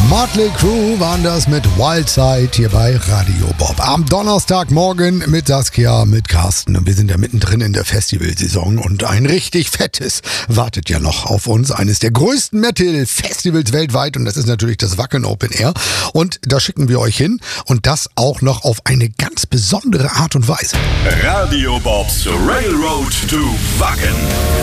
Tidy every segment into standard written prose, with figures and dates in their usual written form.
Motley Crue waren das mit Wildside hier bei Radio Bob. Am Donnerstagmorgen mit Saskia, mit Carsten. Und wir sind ja mittendrin in der Festivalsaison und ein richtig fettes wartet ja noch auf uns. Eines der größten Metal-Festivals weltweit und das ist natürlich das Wacken Open Air. Und da schicken wir euch hin und das auch noch auf eine ganz besondere Art und Weise. Radio Bobs Railroad to Wacken.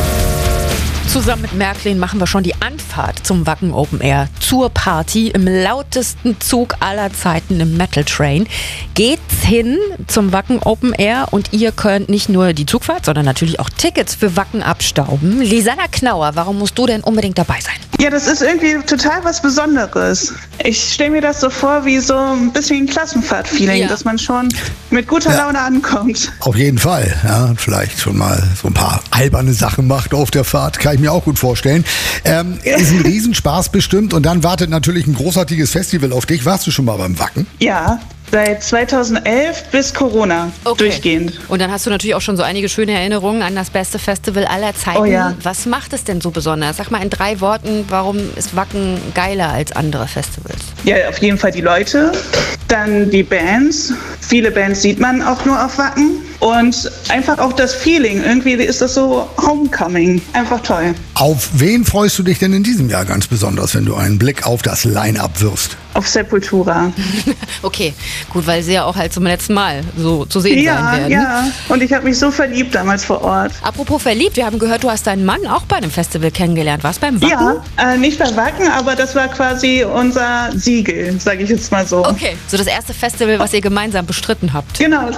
Zusammen mit Märklin machen wir schon die Anfahrt zum Wacken Open Air zur Party im lautesten Zug aller Zeiten im Metal Train. Geht's hin zum Wacken Open Air und ihr könnt nicht nur die Zugfahrt, sondern natürlich auch Tickets für Wacken abstauben. Lisanna Knauer, warum musst du denn unbedingt dabei sein? Ja, das ist irgendwie total was Besonderes. Ich stelle mir das so vor wie so ein bisschen Klassenfahrt-Feeling, dass man schon mit guter Laune ankommt. Auf jeden Fall, ja, vielleicht schon mal so ein paar alberne Sachen macht auf der Fahrt, kann ich mir auch gut vorstellen. Ist ein Riesenspaß bestimmt und dann wartet natürlich ein großartiges Festival auf dich. Warst du schon mal beim Wacken? Ja, seit 2011 bis Corona durchgehend. Und dann hast du natürlich auch schon so einige schöne Erinnerungen an das beste Festival aller Zeiten. Oh ja. Was macht es denn so besonders? Sag mal in 3 Worten, warum ist Wacken geiler als andere Festivals? Ja, auf jeden Fall die Leute, dann die Bands. Viele Bands sieht man auch nur auf Wacken. Und einfach auch das Feeling. Irgendwie ist das so Homecoming. Einfach toll. Auf wen freust du dich denn in diesem Jahr ganz besonders, wenn du einen Blick auf das Line-Up wirfst? Auf Sepultura. Okay, gut, weil sie ja auch halt zum letzten Mal so zu sehen sein werden. Ja, und ich habe mich so verliebt damals vor Ort. Apropos verliebt, wir haben gehört, du hast deinen Mann auch bei einem Festival kennengelernt. Warst beim Wacken? Ja, nicht bei Wacken, aber das war quasi unser Siegel, sage ich jetzt mal so. Okay, so das erste Festival, was ihr gemeinsam bestritten habt. Genau.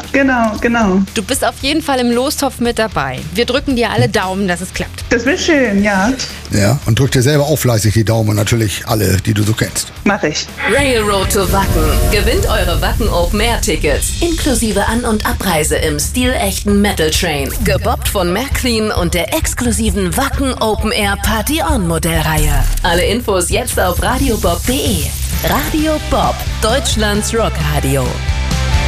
Du bist auf jeden Fall im Lostopf mit dabei. Wir drücken dir alle Daumen, dass es klappt. Das wäre schön, ja. Ja, und drück dir selber auch fleißig die Daumen und natürlich alle, die du so kennst. Mach ich. Railroad to Wacken. Gewinnt eure Wacken Open Air Tickets. Inklusive An- und Abreise im stilechten Metal Train. Gebobbt von Märklin und der exklusiven Wacken Open Air Party On Modellreihe. Alle Infos jetzt auf radiobob.de. Radio Bob, Deutschlands Rockradio.